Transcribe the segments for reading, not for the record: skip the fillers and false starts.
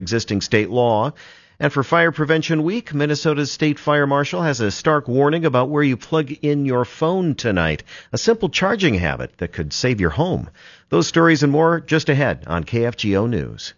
existing state law. And for Fire Prevention Week, Minnesota's state fire marshal has a stark warning about where you plug in your phone tonight, a simple charging habit that could save your home. Those stories and more just ahead on KFGO News.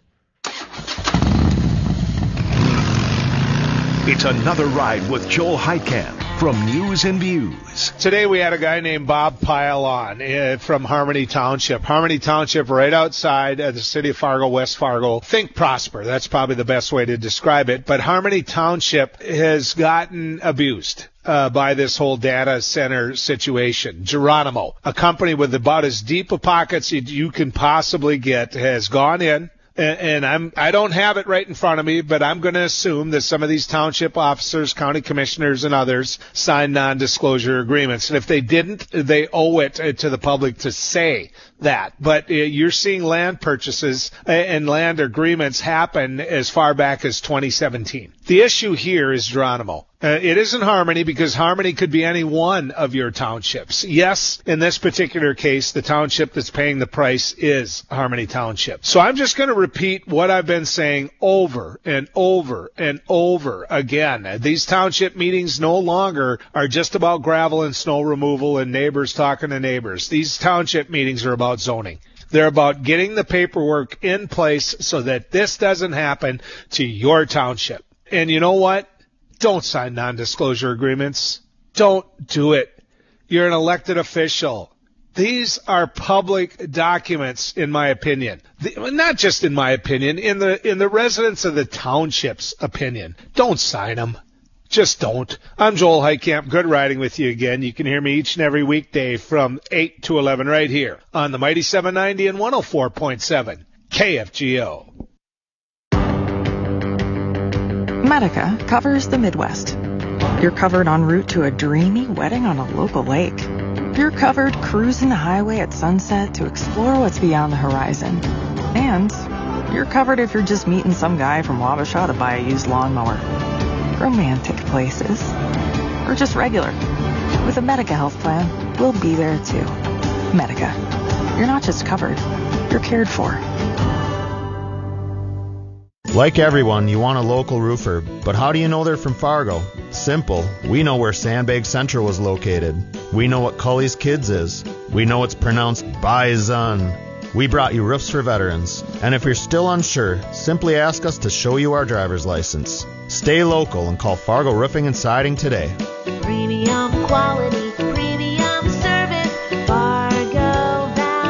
It's another ride with Joel Heitkamp from News and Views. Today we had a guy named Bob Pile on from Harmony Township. Harmony Township right outside the city of Fargo, West Fargo. Think prosper. That's probably the best way to describe it. But Harmony Township has gotten abused by this whole data center situation. Geronimo, a company with about as deep a pockets you can possibly get, has gone in. And I don't have it right in front of me, but I'm going to assume that some of these township officers, county commissioners, and others signed non-disclosure agreements. And if they didn't, they owe it to the public to say that. But you're seeing land purchases and land agreements happen as far back as 2017. The issue here is Geronimo. It isn't Harmony, because Harmony could be any one of your townships. Yes, in this particular case, the township that's paying the price is Harmony Township. So I'm just going to repeat what I've been saying over and over and over again. These township meetings no longer are just about gravel and snow removal and neighbors talking to neighbors. These township meetings are about zoning. They're about getting the paperwork in place so that this doesn't happen to your township. And you know what? Don't sign non-disclosure agreements. Don't do it. You're an elected official. These are public documents, in my opinion. Not just in my opinion, in the residents of the township's opinion. Don't sign them. Just don't. I'm Joel Heitkamp. Good riding with you again. You can hear me each and every weekday from 8 to 11 right here on the Mighty 790 and 104.7 KFGO. Medica covers the Midwest. You're covered en route to a dreamy wedding on a local lake. You're covered cruising the highway at sunset to explore what's beyond the horizon. And you're covered if you're just meeting some guy from Wabasha to buy a used lawnmower. Romantic places. Or just regular. With a Medica health plan, we'll be there too. Medica. You're not just covered, you're cared for. Like everyone, you want a local roofer, but how do you know they're from Fargo? Simple. We know where Sandbag Central was located. We know what Cully's Kids is. We know it's pronounced Bison. We brought you roofs for veterans. And if you're still unsure, simply ask us to show you our driver's license. Stay local and call Fargo Roofing and Siding today. Premium quality, premium service, Fargo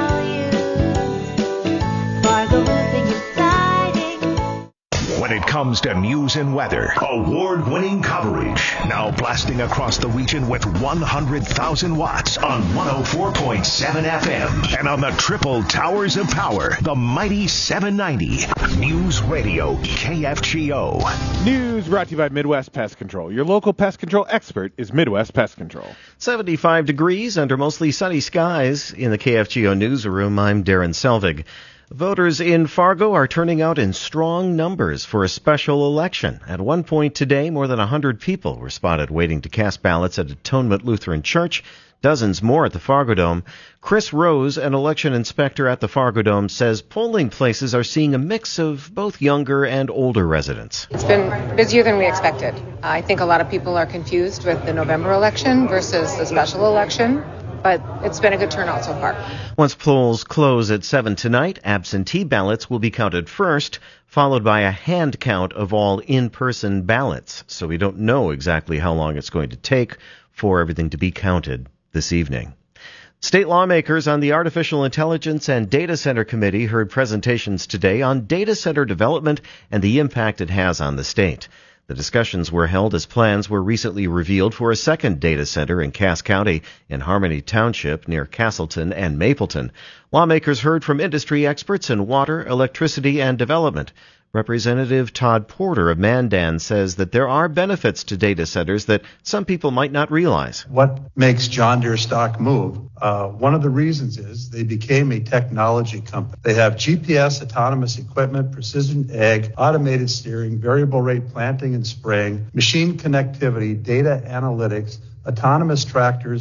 values, Fargo Roofing and Siding. When it comes to news and weather, award-winning coverage. Now blasting across the region with 100,000 watts on 104.7 FM. And on the triple towers of power, the Mighty 790. News Radio KFGO. News brought to you by Midwest Pest Control. Your local pest control expert is Midwest Pest Control. 75 degrees under mostly sunny skies in the KFGO newsroom. I'm Darren Selvig. Voters in Fargo are turning out in strong numbers for a special election. At one point today, more than 100 people were spotted waiting to cast ballots at Atonement Lutheran Church, dozens more at the Fargo Dome. Chris Rose, an election inspector at the Fargo Dome, says polling places are seeing a mix of both younger and older residents. It's been busier than we expected. I think a lot of people are confused with the November election versus the special election. But it's been a good turnout so far. Once polls close at 7 tonight, absentee ballots will be counted first, followed by a hand count of all in-person ballots. So we don't know exactly how long it's going to take for everything to be counted this evening. State lawmakers on the Artificial Intelligence and Data Center Committee heard presentations today on data center development and the impact it has on the state. The discussions were held as plans were recently revealed for a second data center in Cass County in Harmony Township near Castleton and Mapleton. Lawmakers heard from industry experts in water, electricity, and development. Representative Todd Porter of Mandan says that there are benefits to data centers that some people might not realize. What makes John Deere stock move? One of the reasons is they became a technology company. They have GPS, autonomous equipment, precision ag, automated steering, variable rate planting and spraying, machine connectivity, data analytics, autonomous tractors,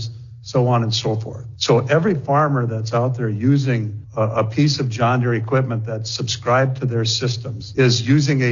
so on and so forth. So every farmer that's out there using a piece of John Deere equipment that's subscribed to their systems is using a